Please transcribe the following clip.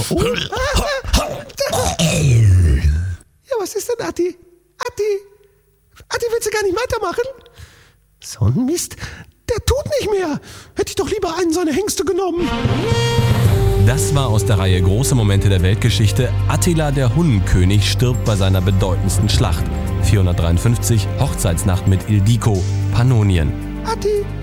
Ja, was ist denn, Atti? Atti, willst du gar nicht weitermachen? So ein Mist, der tut nicht mehr. Hätte ich doch lieber einen seiner Hengste genommen. Das war aus der Reihe Große Momente der Weltgeschichte. Attila der Hunnenkönig stirbt bei seiner bedeutendsten Schlacht. 453, Hochzeitsnacht mit Ildiko, Pannonien. Atti,